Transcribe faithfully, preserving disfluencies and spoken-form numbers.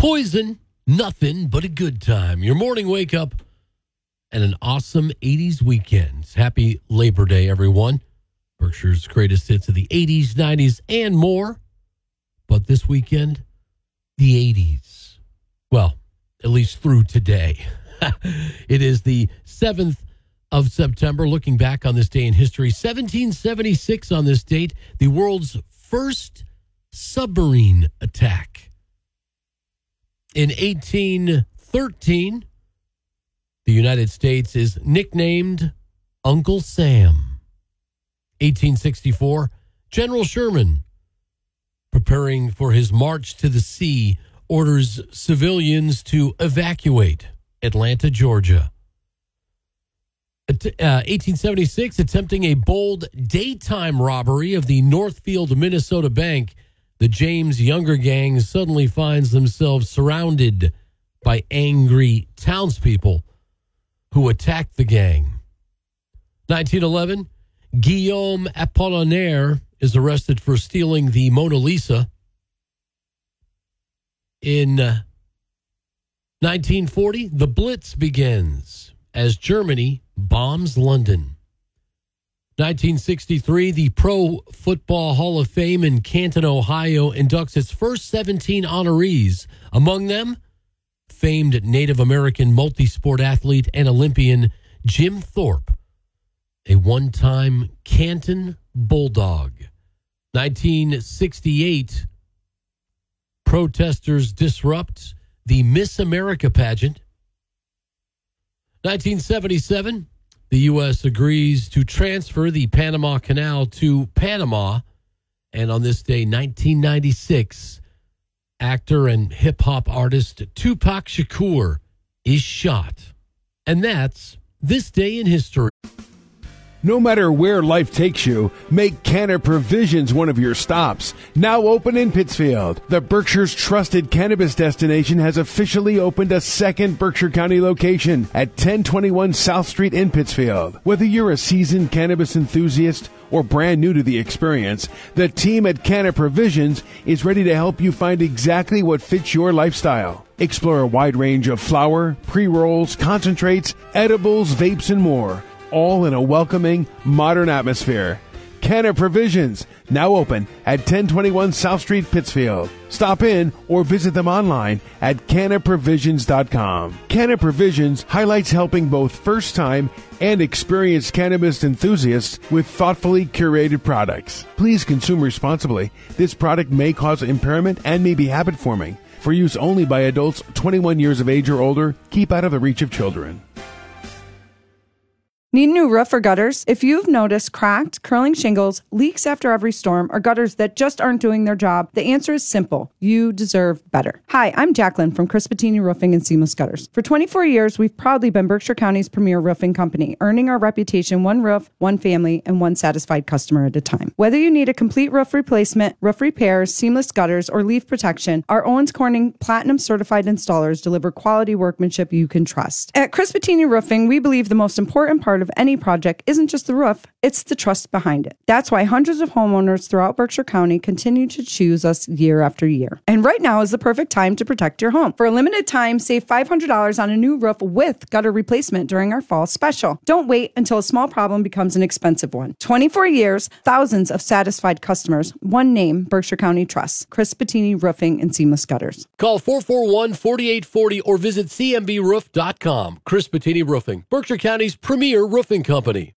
Poison, nothing but a good time. Your morning wake up and an awesome eighties weekend. Happy Labor Day, everyone. Berkshire's greatest hits of the eighties, nineties, and more. But this weekend, the eighties. Well, at least through today. It is the seventh of September. Looking back on this day in history, seventeen seventy-six on this date, the world's first submarine attack. In eighteen thirteen, the United States is nicknamed Uncle Sam. eighteen sixty-four, General Sherman, preparing for his march to the sea, orders civilians to evacuate Atlanta, Georgia. Uh, eighteen seventy-six, attempting a bold daytime robbery of the Northfield, Minnesota bank, the James Younger gang suddenly finds themselves surrounded by angry townspeople who attack the gang. nineteen eleven, Guillaume Apollinaire is arrested for stealing the Mona Lisa. In uh, nineteen forty, the Blitz begins as Germany bombs London. nineteen sixty-three, the Pro Football Hall of Fame in Canton, Ohio, inducts its first seventeen honorees. Among them, famed Native American multi-sport athlete and Olympian Jim Thorpe, a one-time Canton Bulldog. nineteen sixty-eight, protesters disrupt the Miss America pageant. nineteen seventy-seven, the U S agrees to transfer the Panama Canal to Panama. And on this day, nineteen ninety-six, actor and hip-hop artist Tupac Shakur is shot. And that's this day in history. No matter where life takes you, make Canna Provisions one of your stops. Now open in Pittsfield, the Berkshire's trusted cannabis destination has officially opened a second Berkshire County location at ten twenty-one South Street in Pittsfield. Whether you're a seasoned cannabis enthusiast or brand new to the experience, the team at Canna Provisions is ready to help you find exactly what fits your lifestyle. Explore a wide range of flower, pre-rolls, concentrates, edibles, vapes, and more, all in a welcoming, modern atmosphere. Canna Provisions, now open at ten twenty-one South Street, Pittsfield. Stop in or visit them online at canna provisions dot com. Canna Provisions highlights helping both first-time and experienced cannabis enthusiasts with thoughtfully curated products. Please consume responsibly. This product may cause impairment and may be habit-forming. For use only by adults twenty-one years of age or older, keep out of the reach of children. Need new roof or gutters? If you've noticed cracked, curling shingles, leaks after every storm, or gutters that just aren't doing their job, the answer is simple. You deserve better. Hi, I'm Jacqueline from Chris Bettini Roofing and Seamless Gutters. For twenty-four years, we've proudly been Berkshire County's premier roofing company, earning our reputation one roof, one family, and one satisfied customer at a time. Whether you need a complete roof replacement, roof repairs, seamless gutters, or leaf protection, our Owens Corning Platinum certified installers deliver quality workmanship you can trust. At Chris Bettini Roofing, we believe the most important part of any project isn't just the roof, it's the trust behind it. That's why hundreds of homeowners throughout Berkshire County continue to choose us year after year. And right now is the perfect time to protect your home. For a limited time, save five hundred dollars on a new roof with gutter replacement during our fall special. Don't wait until a small problem becomes an expensive one. twenty-four years, thousands of satisfied customers, one name, Berkshire County Trust. Chris Bettini Roofing and Seamless Gutters. Call four four one, four eight four zero or visit c m b roof dot com. Chris Bettini Roofing, Berkshire County's premier roofing company.